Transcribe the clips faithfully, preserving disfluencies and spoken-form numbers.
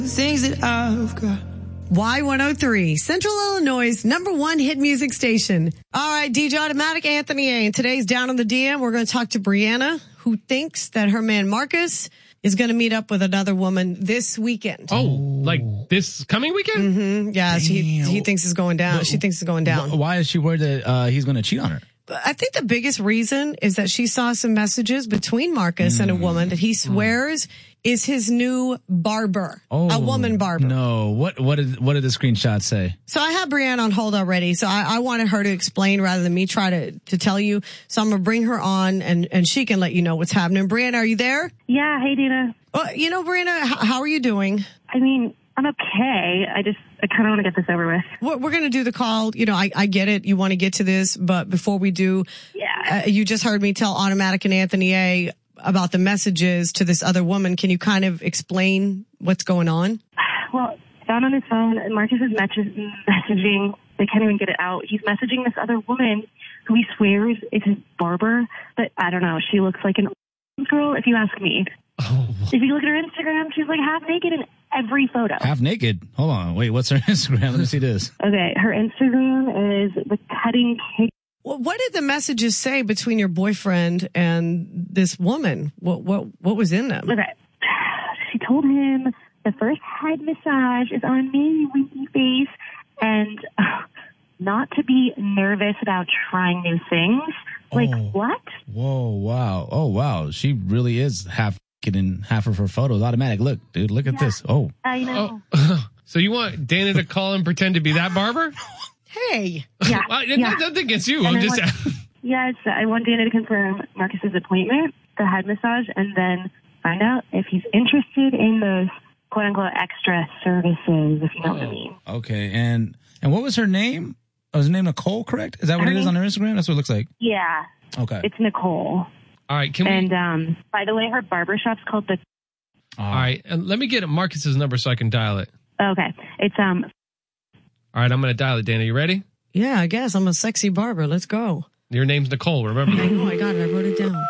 Things that I've got. Y one oh three, Central Illinois' number one hit music station. All right, D J Automatic, Anthony A. And today's Down on the D M, we're going to talk to Brianna, who thinks that her man Marcus is going to meet up with another woman this weekend. Oh, like this coming weekend? Mm-hmm. Yeah, she, he thinks it's going down. She thinks it's going down. Why is she worried that uh, he's going to cheat on her? I think the biggest reason is that she saw some messages between Marcus mm. and a woman that he swears mm. is his new barber, oh, a woman barber. No, what what did what did the screenshot say? So I have Brianna on hold already. So I, I wanted her to explain rather than me try to to tell you. So I'm gonna bring her on and and she can let you know what's happening. Brianna, are you there? Yeah. Hey, Dina. Well, you know, Brianna, how, how are you doing? I mean, I'm okay. I just, I kind of want to get this over with. We're, we're going to do the call. You know, I, I get it. You want to get to this, but before we do, yeah. uh, you just heard me tell Automatic and Anthony A about the messages to this other woman. Can you kind of explain what's going on? Well, down on his phone, Marcus is messaging. They can't even get it out. He's messaging this other woman who he swears is his barber, but I don't know. She looks like an girl, if you ask me. Oh. If you look at her Instagram, she's like half naked in every photo. Half naked? Hold on. Wait, what's her Instagram? Let me see this. Okay, her Instagram is the cutting cake. Well, what did the messages say between your boyfriend and this woman? What what what was in them? Okay, she told him the first head massage is on me, winky face, and uh, not to be nervous about trying new things. Like, oh. what? Whoa, wow. Oh, wow. She really is half in half of her photos. Automatic. Look, dude, look at yeah, this. Oh. I know. Oh. So you want Dana to call and pretend to be that barber? Hey. Yeah. Well, yeah. Nothing against you. And I'm I just. Want, yes, I want Dana to confirm Marcus's appointment, the head massage, and then find out if he's interested in those quote unquote extra services, if you know oh. what I mean. Okay. And, and what was her name? Oh, is her name Nicole, correct? Is that what her it is name? on her Instagram? That's what it looks like. Yeah. Okay. It's Nicole. All right. Can and, we? um, by the way, her barbershop's called the. Oh. All right. And let me get Marcus's number so I can dial it. Okay. It's, um. All right. I'm going to dial it, Dana. You ready? Yeah, I guess. I'm a sexy barber. Let's go. Your name's Nicole. Remember that? I know. I got it. I wrote it down.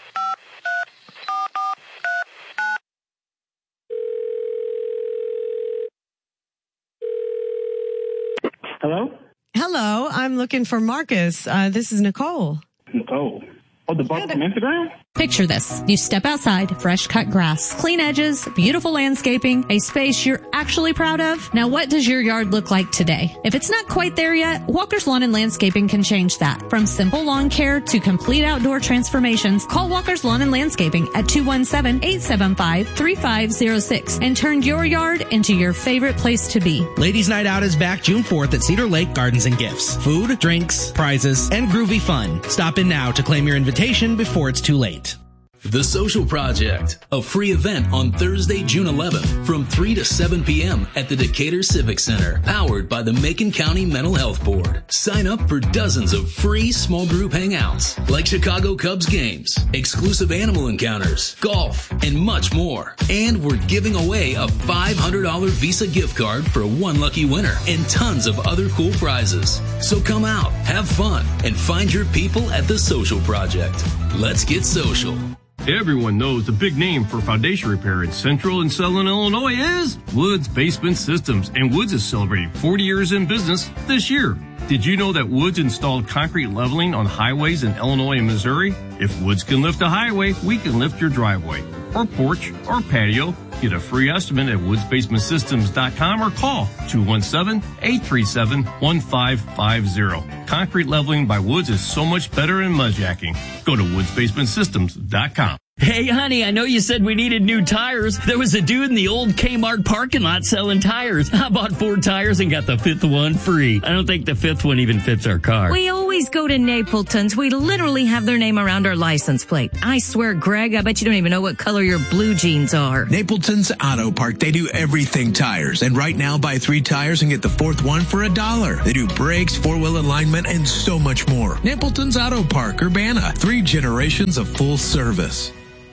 Hello? Hello, I'm looking for Marcus. Uh, this is Nicole. Nicole. Oh, the barber from Instagram? Picture this. You step outside, fresh cut grass, clean edges, beautiful landscaping, a space you're actually proud of. Now, what does your yard look like today? If it's not quite there yet, Walker's Lawn and Landscaping can change that. From simple lawn care to complete outdoor transformations, call Walker's Lawn and Landscaping at two one seven, eight seven five, three five zero six and turn your yard into your favorite place to be. Ladies' Night Out is back June fourth at Cedar Lake Gardens and Gifts. Food, drinks, prizes, and groovy fun. Stop in now to claim your invitation before it's too late. The Social Project, a free event on Thursday, June eleventh from three to seven p.m. at the Decatur Civic Center, powered by the Macon County Mental Health Board. Sign up for dozens of free small group hangouts like Chicago Cubs games, exclusive animal encounters, golf, and much more. And we're giving away a five hundred dollars Visa gift card for one lucky winner and tons of other cool prizes. So come out, have fun, and find your people at The Social Project. Let's get social. Everyone knows the big name for foundation repair in Central and Southern Illinois is Woods Basement Systems, and Woods is celebrating forty years in business this year. Did you know that Woods installed concrete leveling on highways in Illinois and Missouri? If Woods can lift a highway, we can lift your driveway or porch or patio. Get a free estimate at woods basement systems dot com or call two one seven, eight three seven, one five five zero. Concrete leveling by Woods is so much better than mudjacking. Go to woods basement systems dot com. Hey, honey, I know you said we needed new tires. There was a dude in the old Kmart parking lot selling tires. I bought four tires and got the fifth one free. I don't think the fifth one even fits our car. We always go to Napleton's. We literally have their name around our license plate. I swear, Greg, I bet you don't even know what color your blue jeans are. Napleton's Auto Park. They do everything tires. And right now, buy three tires and get the fourth one for a dollar. They do brakes, four-wheel alignment, and so much more. Napleton's Auto Park, Urbana. Three generations of full service.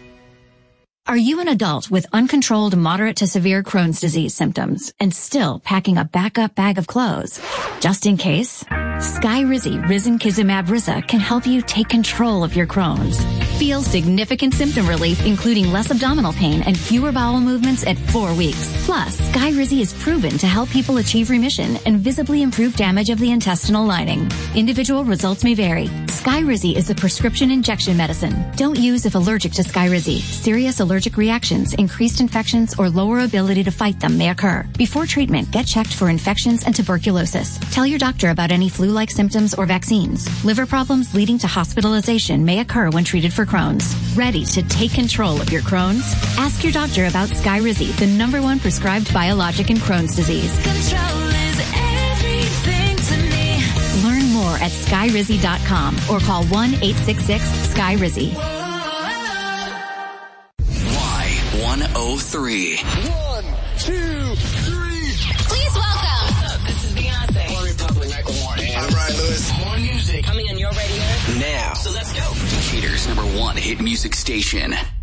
Are you an adult with uncontrolled moderate to severe Crohn's disease symptoms and still packing a backup bag of clothes? Just in case, Skyrizi Risankizumab Riza can help you take control of your Crohn's. Feel significant symptom relief, including less abdominal pain and fewer bowel movements at four weeks. Plus, Skyrizi is proven to help people achieve remission and visibly improve damage of the intestinal lining. Individual results may vary. Skyrizi is a prescription injection medicine. Don't use if allergic to Skyrizi. Serious allergic reactions, increased infections, or lower ability to fight them may occur. Before treatment, get checked for infections and tuberculosis. Tell your doctor about any flu-like symptoms or vaccines. Liver problems leading to hospitalization may occur when treated for Crohn's. Ready to take control of your Crohn's? Ask your doctor about Skyrizi, the number one prescribed biologic in Crohn's disease. Control is everything to me. Learn more at skyrizi dot com or call one eight six six sky rizzy. Y one oh three. One, two, three. Please welcome. What's up? This is Beyonce. One Republic, Michael Martin. I'm Ryan Lewis. More music coming on your radio now. So let's go. Decatur's number one hit music station.